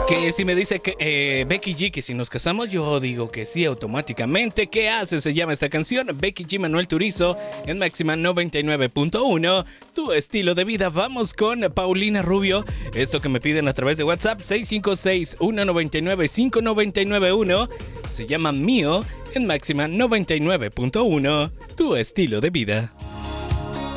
Que si me dice que Becky G, que si nos casamos, yo digo que sí automáticamente. ¿Qué hace? Se llama esta canción. Becky G, Manuel Turizo, en Máxima 99.1. Tu estilo de vida. Vamos con Paulina Rubio. Esto que me piden a través de WhatsApp, 656-199-5991. Se llama Mío, en Máxima 99.1. Tu estilo de vida.